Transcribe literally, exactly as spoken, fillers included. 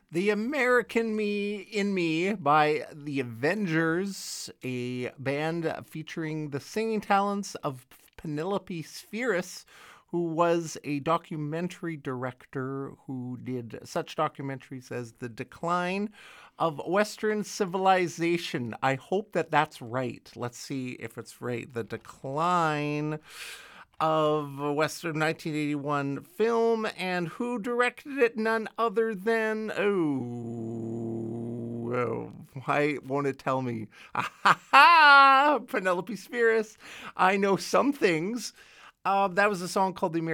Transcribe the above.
The American Me in Me by The Avengers, a band featuring the singing talents of Penelope Spheris, who was a documentary director who did such documentaries as The Decline of Western Civilization. I hope that that's right. Let's see if it's right. The Decline of a Western nineteen eighty-one film, and who directed it? None other than, oh, oh why won't it tell me? Penelope Spheris. I know some things. Uh, that was a song called The American